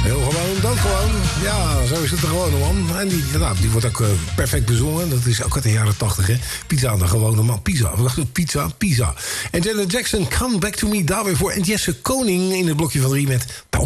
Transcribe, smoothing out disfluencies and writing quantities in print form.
Heel gewoon, doodgewoon. Ja, zo is het er gewoon, man. En die wordt ook perfect bezongen. Dat is ook uit de jaren 80, hè. Pizza, de gewone man. Pizza. En Janet Jackson, Come Back To Me, daar weer voor. En Jesse Koning in het blokje van 3 met